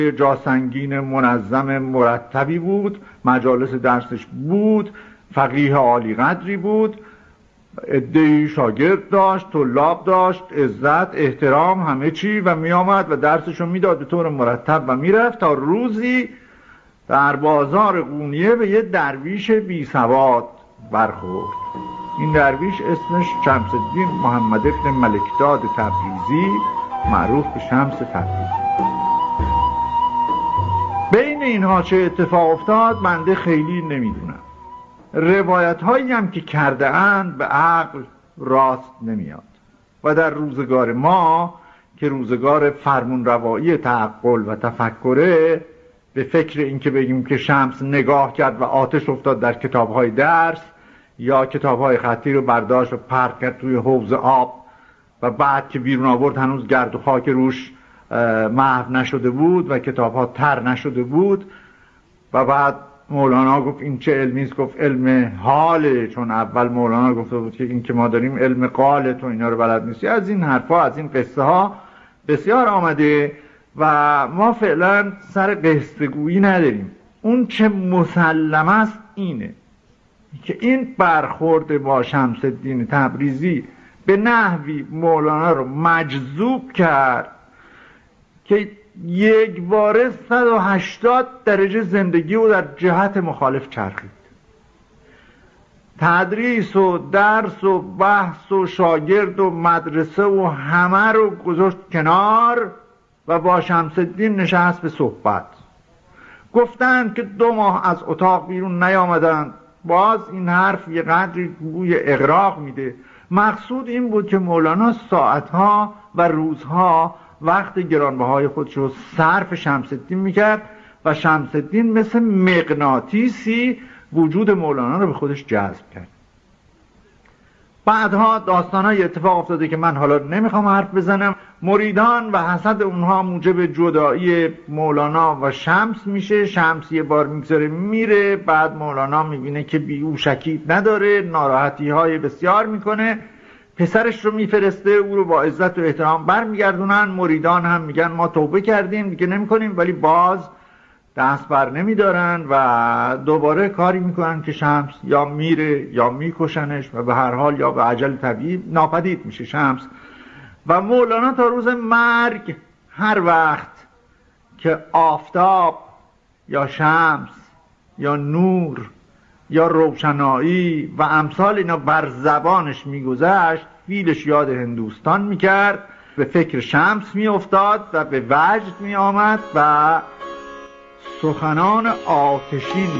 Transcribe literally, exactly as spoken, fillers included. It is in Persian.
جا سنگین منظم مرتبی بود، مجالس درسش بود، فقیه عالی قدری بود، عده‌ای شاگرد داشت، طلاب داشت، عزت، احترام، همه چی، و می آمد و درسشو میداد به طور مرتب و میرفت تا روزی در بازار قونیه به یه درویش بی سواد برخورد. این درویش اسمش شمس الدین محمد ابن ملکداد تبریزی، معروف به شمس تبریزی. بین اینها چه اتفاق افتاد بنده خیلی نمیدونم. روایت هایی هم که کرده اند به عقل راست نمیاد و در روزگار ما که روزگار فرمون روایی تعقل و تفکره، به فکر این که بگیم که شمس نگاه کرد و آتش افتاد در کتاب‌های درس یا کتاب‌های خطی رو برداشت و پرت کرد توی حوض آب و بعد که بیرون آورد هنوز گرد و خاک روش محو نشده بود و کتاب‌ها تر نشده بود و بعد مولانا گفت این چه علمی است؟ گفت علم حاله، چون اول مولانا گفته بود که این که ما داریم علم قاله، تو اینا رو بلد نیستی. از این حرفا، از این قصه ها بسیار آمده و ما فعلا سر قصه گویی نداریم. اون چه مسلم است اینه که این برخورد با شمس الدین تبریزی به نحوی مولانا رو مجذوب کرد که یک باره صد و هشتاد درجه زندگی رو در جهت مخالف چرخید. تدریس و درس و بحث و شاگرد و مدرسه و همه رو گذاشت کنار و با شمس الدین نشست به صحبت. گفتند که دو ماه از اتاق بیرون نیامدند. باز این حرف یه قدری بوی اغراق میده. مقصود این بود که مولانا ساعتها و روزها وقت گرانبهای خودش رو صرف شمس الدین میکرد و شمس الدین مثل مغناطیسی وجود مولانا رو به خودش جذب کرد. بعدها داستانای اتفاق افتاده که من حالا نمیخوام حرف بزنم. مریدان و حسد اونها موجب جدایی مولانا و شمس میشه. شمس یه بار میگذاره میره، بعد مولانا میبینه که بی او شکیب نداره، ناراحتی های بسیار میکنه، پسرش رو میفرسته، او رو با عزت و احترام برمیگردونن. مریدان هم میگن ما توبه کردیم دیگه نمیکنیم، ولی باز دست بر نمیدارن و دوباره کاری میکنن که شمس یا میره یا میکشنش و به هر حال یا به عجل طبیعی ناپدید میشه شمس. و مولانا تا روز مرگ هر وقت که آفتاب یا شمس یا نور یا روشنایی و امثال اینا بر زبانش میگذشت، فیلش یاد هندوستان میکرد، به فکر شمس میافتاد و به وجد میآمد و سخنان آتشین